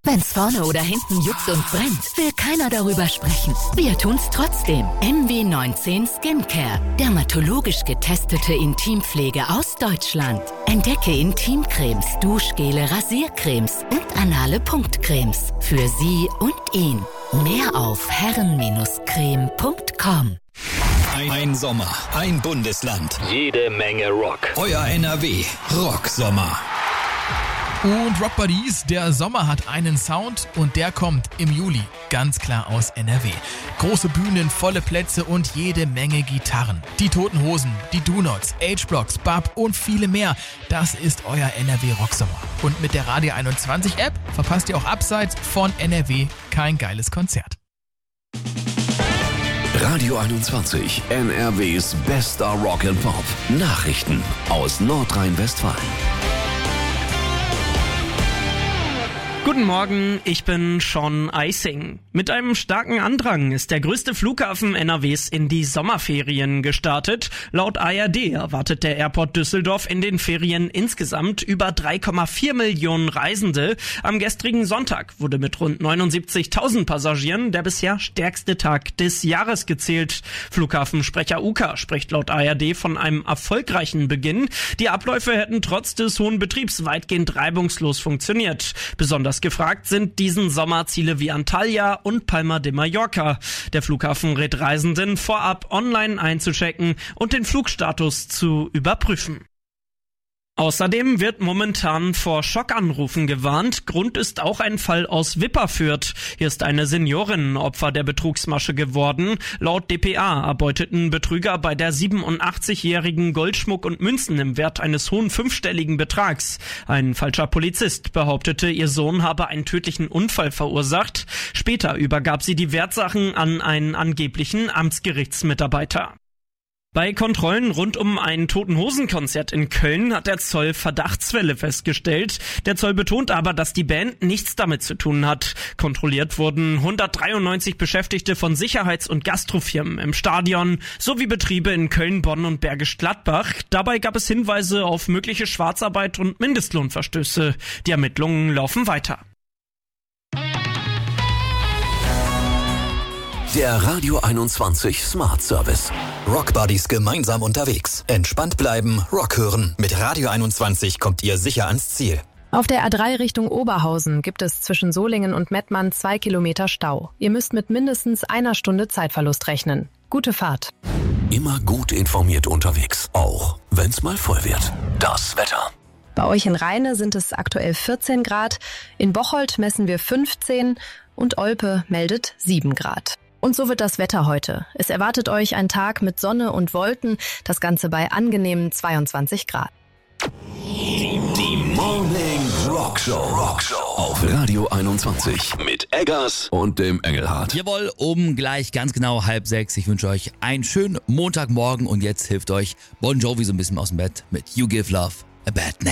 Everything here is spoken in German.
Wenn's vorne oder hinten juckt und brennt, will keiner darüber sprechen. Wir tun's trotzdem. MW19 Skincare. Dermatologisch getestete Intimpflege aus Deutschland. Entdecke Intimcremes, Duschgele, Rasiercremes und anale Punktcremes. Für Sie und ihn. Mehr auf herren-creme.com. Ein Sommer, ein Bundesland. Jede Menge Rock. Euer NRW Rocksommer. Und Rock Buddies, der Sommer hat einen Sound und der kommt im Juli, ganz klar aus NRW. Große Bühnen, volle Plätze und jede Menge Gitarren. Die Toten Hosen, die Do-Nots, H-Blocks, Bab und viele mehr. Das ist euer NRW Rocksommer. Und mit der Radio 21 App verpasst ihr auch abseits von NRW kein geiles Konzert. Radio 21, NRWs bester Rock and Pop. Nachrichten aus Nordrhein-Westfalen. Guten Morgen, ich bin Sean Eising. Mit einem starken Andrang ist der größte Flughafen NRWs in die Sommerferien gestartet. Laut ARD erwartet der Airport Düsseldorf in den Ferien insgesamt über 3,4 Millionen Reisende. Am gestrigen Sonntag wurde mit rund 79.000 Passagieren der bisher stärkste Tag des Jahres gezählt. Flughafensprecher Uka spricht laut ARD von einem erfolgreichen Beginn. Die Abläufe hätten trotz des hohen Betriebs weitgehend reibungslos funktioniert. Besonders gefragt sind diesen Sommer Ziele wie Antalya und Palma de Mallorca. Der Flughafen rät Reisenden vorab online einzuchecken und den Flugstatus zu überprüfen. Außerdem wird momentan vor Schockanrufen gewarnt. Grund ist auch ein Fall aus Wipperfürth. Hier ist eine Seniorin Opfer der Betrugsmasche geworden. Laut dpa erbeuteten Betrüger bei der 87-jährigen Goldschmuck und Münzen im Wert eines hohen fünfstelligen Betrags. Ein falscher Polizist behauptete, ihr Sohn habe einen tödlichen Unfall verursacht. Später übergab sie die Wertsachen an einen angeblichen Amtsgerichtsmitarbeiter. Bei Kontrollen rund um ein Toten-Hosen-Konzert in Köln hat der Zoll Verdachtsfälle festgestellt. Der Zoll betont aber, dass die Band nichts damit zu tun hat. Kontrolliert wurden 193 Beschäftigte von Sicherheits- und Gastrofirmen im Stadion sowie Betriebe in Köln, Bonn und Bergisch Gladbach. Dabei gab es Hinweise auf mögliche Schwarzarbeit und Mindestlohnverstöße. Die Ermittlungen laufen weiter. Der Radio 21 Smart Service. Rock Buddies gemeinsam unterwegs. Entspannt bleiben, Rock hören. Mit Radio 21 kommt ihr sicher ans Ziel. Auf der A3 Richtung Oberhausen gibt es zwischen Solingen und Mettmann 2 Kilometer Stau. Ihr müsst mit mindestens einer Stunde Zeitverlust rechnen. Gute Fahrt. Immer gut informiert unterwegs, auch wenn's mal voll wird. Das Wetter. Bei euch in Rheine sind es aktuell 14 Grad, in Bocholt messen wir 15 und Olpe meldet 7 Grad. Und so wird das Wetter heute. Es erwartet euch ein Tag mit Sonne und Wolken, das Ganze bei angenehmen 22 Grad. Die Morning Rockshow auf Radio 21 mit Eggers und dem Engelhardt. Jawohl, gleich ganz genau 5:30. Ich wünsche euch einen schönen Montagmorgen und jetzt hilft euch Bon Jovi so ein bisschen aus dem Bett mit You Give Love a Bad Name.